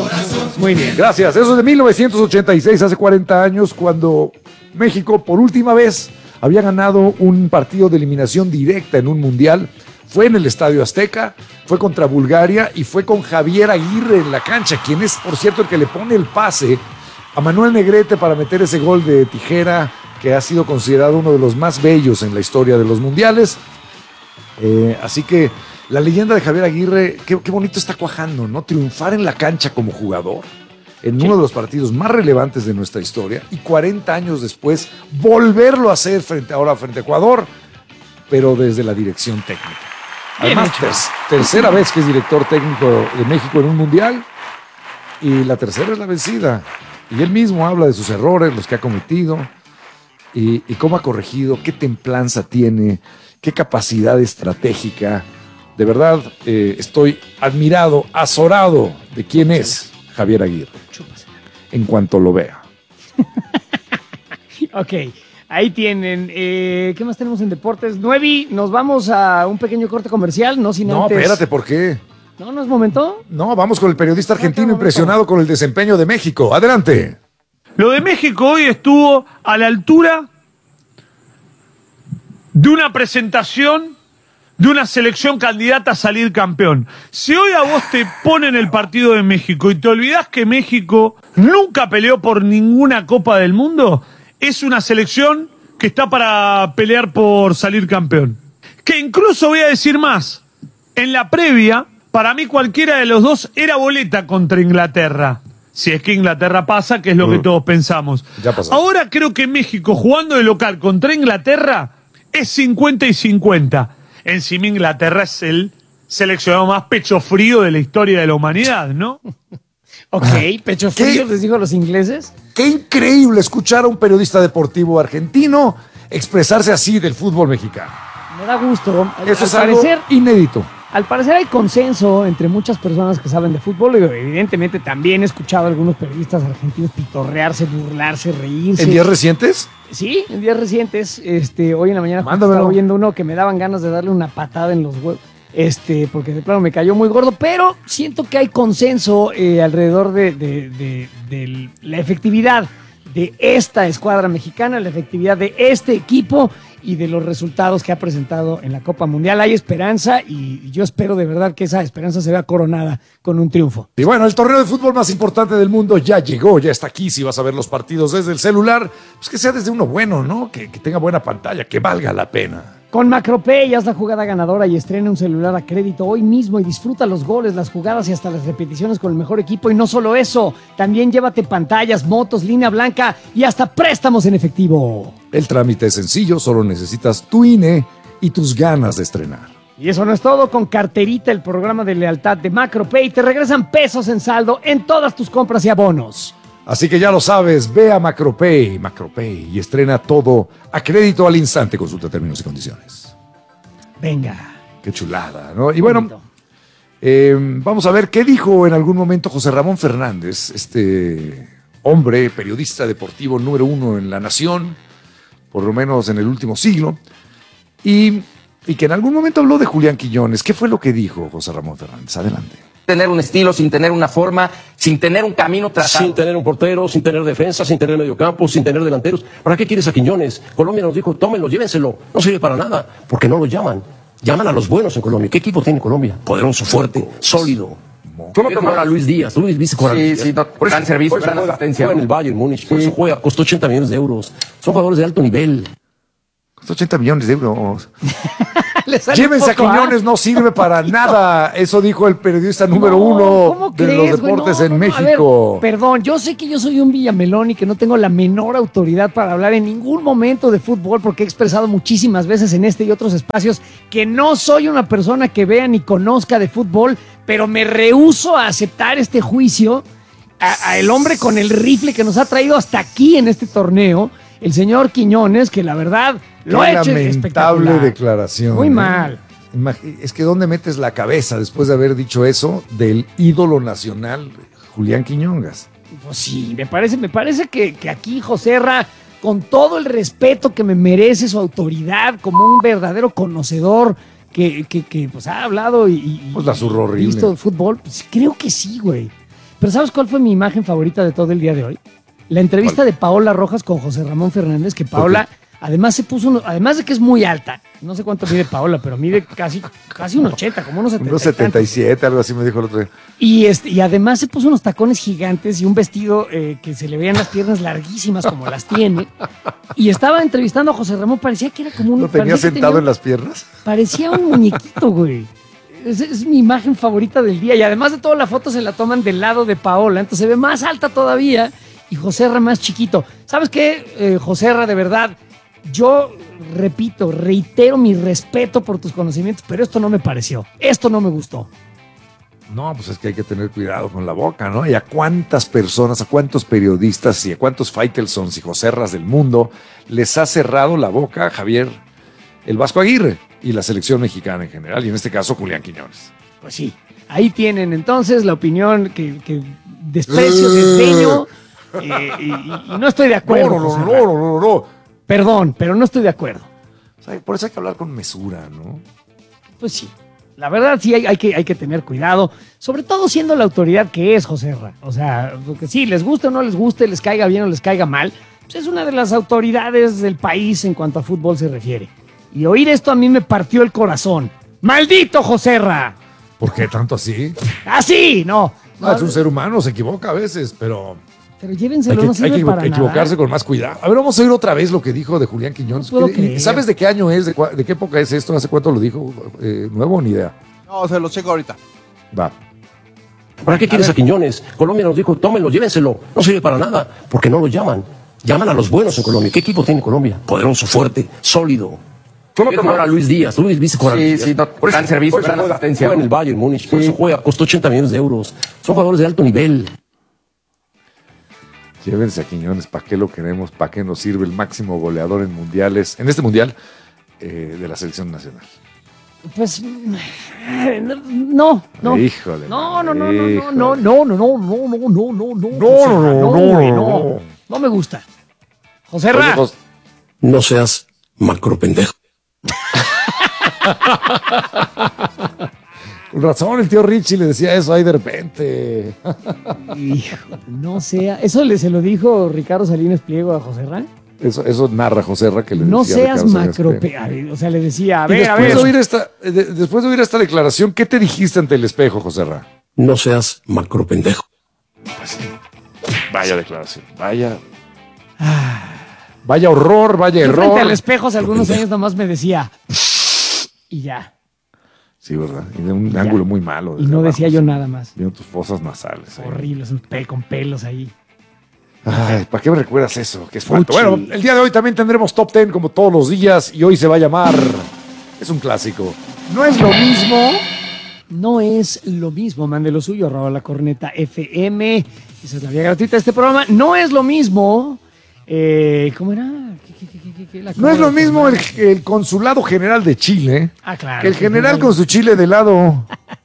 Muy bien. Gracias. Eso es de 1986, hace 40 años, cuando México por última vez había ganado un partido de eliminación directa en un mundial. Fue en el Estadio Azteca, fue contra Bulgaria y fue con Javier Aguirre en la cancha, quien es, por cierto, el que le pone el pase a Manuel Negrete para meter ese gol de tijera que ha sido considerado uno de los más bellos en la historia de los mundiales. Así que la leyenda de Javier Aguirre, qué bonito está cuajando, ¿no? Triunfar en la cancha como jugador en uno de los partidos más relevantes de nuestra historia y 40 años después volverlo a hacer frente a Ecuador, pero desde la dirección técnica. Además, tercera vez que es director técnico de México en un mundial y la tercera es la vencida. Y él mismo habla de sus errores, los que ha cometido y cómo ha corregido, qué templanza tiene, qué capacidad estratégica. De verdad, estoy admirado, azorado de quién es Javier Aguirre, en cuanto lo vea. Ok, ahí tienen. ¿Qué más tenemos en deportes? Nuevi, nos vamos a un pequeño corte comercial, no sin No, antes... espérate, ¿por qué? ¿No es momento? No, vamos con el periodista argentino impresionado con el desempeño de México. Adelante. Lo de México hoy estuvo a la altura de una presentación de una selección candidata a salir campeón. Si hoy a vos te ponen el partido de México y te olvidás que México nunca peleó por ninguna Copa del Mundo, es una selección que está para pelear por salir campeón. Que incluso voy a decir más, en la previa, para mí cualquiera de los dos era boleta contra Inglaterra. Si es que Inglaterra pasa, que es lo que todos pensamos. Ya pasó. Ahora creo que México jugando de local contra Inglaterra es 50 y 50. Encima Inglaterra es el seleccionado más pecho frío de la historia de la humanidad, ¿no? Ok, pecho frío, les digo a los ingleses. Qué increíble escuchar a un periodista deportivo argentino expresarse así del fútbol mexicano. Me da gusto. Eso es algo inédito. Al parecer hay consenso entre muchas personas que saben de fútbol. Y evidentemente también he escuchado a algunos periodistas argentinos pitorrearse, burlarse, reírse. ¿En días recientes? Sí, en días recientes. Hoy en la mañana Mándamelo. estaba oyendo uuno que me daban ganas de darle una patada en los huevos. Porque de plano me cayó muy gordo, pero siento que hay consenso alrededor de la efectividad de esta escuadra mexicana, la efectividad de este equipo y de los resultados que ha presentado en la Copa Mundial. Hay esperanza y yo espero de verdad que esa esperanza se vea coronada con un triunfo. Y bueno, el torneo de fútbol más importante del mundo ya llegó, ya está aquí. Si vas a ver los partidos desde el celular, pues que sea desde uno bueno, ¿no? Que tenga buena pantalla, que valga la pena. Con Macropay haz la jugada ganadora y estrena un celular a crédito hoy mismo y disfruta los goles, las jugadas y hasta las repeticiones con el mejor equipo. Y no solo eso, también llévate pantallas, motos, línea blanca y hasta préstamos en efectivo. El trámite es sencillo, solo necesitas tu INE y tus ganas de estrenar. Y eso no es todo, con Carterita, el programa de lealtad de Macropay, te regresan pesos en saldo en todas tus compras y abonos. Así que ya lo sabes, ve a Macropay, y estrena todo a crédito al instante. Consulta términos y condiciones. Venga. Qué chulada, ¿no? Y bueno, vamos a ver qué dijo en algún momento José Ramón Fernández, este hombre, periodista deportivo número 1 en La Nación, por lo menos en el último siglo, y que en algún momento habló de Julián Quiñones. ¿Qué fue lo que dijo José Ramón Fernández? Adelante. Tener un estilo, sin tener una forma, sin tener un camino trazado. Sin tener un portero, sin tener defensa, sin tener mediocampo, sin tener delanteros. ¿Para qué quieres a Quiñones? Colombia nos dijo, tómenlo, llévenselo. No sirve para nada, porque no lo llaman. Llaman a los buenos en Colombia. ¿Qué equipo tiene Colombia? Poderoso, fuerte, sólido. Tú no tomas a Luis Díaz, Luis viste con Luis Díaz. Sí, dan servicio, dan asistencia. Juega en el Bayern Múnich, por eso juega, costó 80 millones de euros. Son jugadores de alto nivel. Costó 80 millones de euros. Llévense a Quiñones, no sirve para nada. Eso dijo el periodista número 1 de los deportes en México. A ver, perdón, yo sé que yo soy un Villamelón y que no tengo la menor autoridad para hablar en ningún momento de fútbol, porque he expresado muchísimas veces en este y otros espacios que no soy una persona que vea ni conozca de fútbol, pero me rehúso a aceptar este juicio a el hombre con el rifle que nos ha traído hasta aquí en este torneo, el señor Quiñones, que la verdad lo ha hecho espectacular. Lamentable declaración. Muy mal. Es que ¿dónde metes la cabeza después de haber dicho eso del ídolo nacional Julián Quiñones? Pues sí, me parece que aquí Joserra, con todo el respeto que me merece su autoridad como un verdadero conocedor que pues ha hablado y pues la zurró horrible. Visto fútbol, pues creo que sí, güey. Pero ¿sabes cuál fue mi imagen favorita de todo el día de hoy? La entrevista de Paola Rojas con José Ramón Fernández, que Paola además se puso, además de que es muy alta, no sé cuánto mide Paola, pero mide casi un 80, como unos 70. Unos 77, algo así me dijo el otro día. Y además se puso unos tacones gigantes y un vestido que se le veían las piernas larguísimas como las tiene. Y estaba entrevistando a José Ramón, parecía que era como un... ¿Lo tenía sentado en las piernas? Parecía un muñequito, güey. Es mi imagen favorita del día. Y además de todo, la foto se la toman del lado de Paola, entonces se ve más alta todavía y Joserra más chiquito. ¿Sabes qué, Joserra, de verdad? Yo reitero mi respeto por tus conocimientos, pero esto no me pareció. Esto no me gustó. No, pues es que hay que tener cuidado con la boca, ¿no? Y a cuántas personas, a cuántos periodistas y a cuántos Faitelsons y Joserras del mundo les ha cerrado la boca Javier el Vasco Aguirre y la selección mexicana en general, y en este caso Julián Quiñones. Pues sí, ahí tienen entonces la opinión que desprecio, desdeño, y no estoy de acuerdo. No. Perdón, pero no estoy de acuerdo. O sea, por eso hay que hablar con mesura, ¿no? Pues sí, la verdad sí hay que tener cuidado, sobre todo siendo la autoridad que es Joserra. O sea, porque sí, les guste o no les guste, les caiga bien o les caiga mal, pues es una de las autoridades del país en cuanto a fútbol se refiere. Y oír esto a mí me partió el corazón. ¡Maldito Joserra! ¿Por qué tanto así? ¡Así! No. No, es un ser humano, se equivoca a veces, pero llévenselo, no sirve para nada. Hay que equivocarse con más cuidado. A ver, vamos a oír otra vez lo que dijo de Julián Quiñones. No puedo creer. ¿Sabes de qué año es? ¿De qué época es esto? ¿Hace cuánto lo dijo? ¿Nuevo o ni idea? No, se lo checo ahorita. Va. ¿Para qué quieres a Quiñones? Colombia nos dijo, tómenlo, llévenselo. No sirve para nada, porque no lo llaman. Llaman a los buenos en Colombia. ¿Qué equipo tiene Colombia? Poderoso, fuerte, sólido. ¿Cómo ahora Luis Díaz? Luis viste con Sí, no, dan servicio, dan asistencia. Juega en el Bayern Múnich, por eso juega, costó 80 millones de euros. Son jugadores de alto nivel. Llévense a Quiñones, ¿para qué lo queremos? ¿Para qué nos sirve el máximo goleador en mundiales, en este mundial de la selección nacional? Pues no. Híjole. No me gusta. Joserra. No seas macro pendejo. Con razón, el tío Richie le decía eso ahí de repente. Hijo, no sea. ¿Eso se lo dijo Ricardo Salinas Pliego a Joserra? Eso narra Joserra que le decía. No seas macro. O sea, le decía, a ver. Después de oír esta declaración, ¿qué te dijiste ante el espejo, Joserra? No seas macro pendejo. Pues sí. Vaya declaración. Vaya horror, vaya error. Frente al espejo hace algunos años nomás me decía y ya. Sí, ¿verdad? Y de un ángulo muy malo. Y no decía yo nada más. Viendo tus fosas nasales. Horribles, con pelos ahí. Ay, ¿para qué me recuerdas eso? Que es falto. Bueno, el día de hoy también tendremos Top 10 como todos los días y hoy se va a llamar... Es un clásico. No es lo mismo. No es lo mismo. Mande lo suyo, @La Corneta FM. Esa es la vía gratuita de este programa. No es lo mismo... ¿Cómo era? No es lo mismo el Consulado General de Chile claro, que el general con su chile de lado.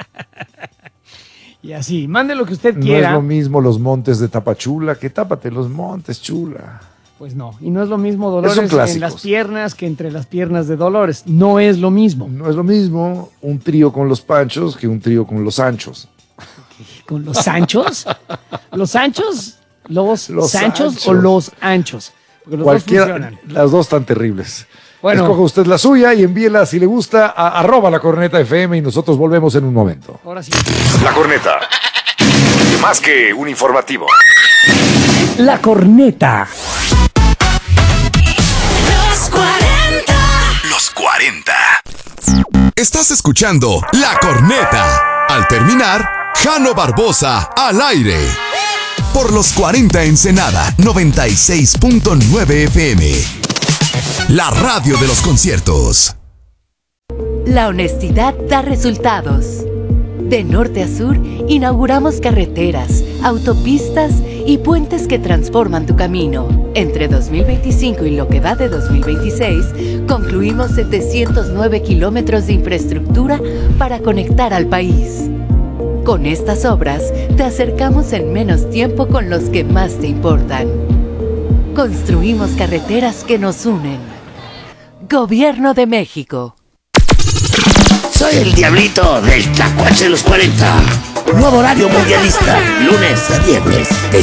Y así, mande lo que usted No quiera. es lo mismo los montes de Tapachula, que tápate los montes, chula. Pues no, y no es lo mismo Dolores Son clásicos. en las piernas que entre las piernas de Dolores. No es lo mismo. No es lo mismo un trío con los Panchos que un trío con los Anchos. ¿Con los Sanchos? ¿Los Sanchos? ¿Los Sanchos Sanchos. o los Anchos? Porque los dos funcionan. Las dos están terribles. Bueno. Escoja usted la suya y envíela si le gusta a @La Corneta FM y nosotros volvemos en un momento. Ahora sí. La Corneta. Más que un informativo. La Corneta. Los 40. Estás escuchando La Corneta. Al terminar, Jano Barbosa al aire. Por los 40 Ensenada 96.9 FM. La radio de los conciertos. La honestidad da resultados. De norte a sur, inauguramos carreteras, autopistas y puentes que transforman tu camino. Entre 2025 y lo que va de 2026, concluimos 709 kilómetros de infraestructura para conectar al país. Con estas obras, te acercamos en menos tiempo con los que más te importan. Construimos carreteras que nos unen. Gobierno de México. Soy el diablito del Tlacuache de los 40. Nuevo horario mundialista, lunes a viernes, de